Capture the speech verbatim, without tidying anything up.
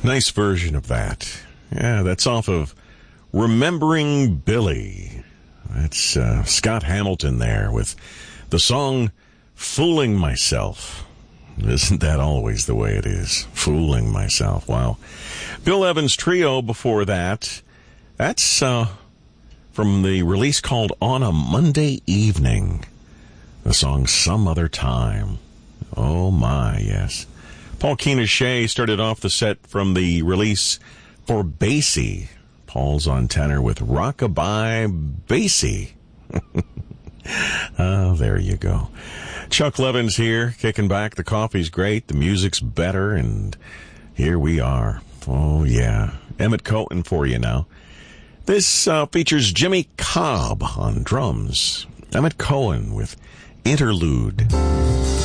Nice version of that. Yeah, that's off of Remembering Billy. That's uh, Scott Hamilton there with the song Fooling Myself. Isn't that always the way it is? Fooling myself. Wow. Bill Evans Trio before that. That's uh, from the release called On a Monday Evening. The song Some Other Time. Oh my, yes. Paul Keenan-Shea started off the set from the release for Basie. Paul's on tenor with Rockabye Basie. Oh, there you go. Chuck Levin's here, kicking back. The coffee's great, the music's better, and here we are. Oh, yeah. Emmett Cohen for you now. This uh, features Jimmy Cobb on drums. Emmett Cohen with Interlude.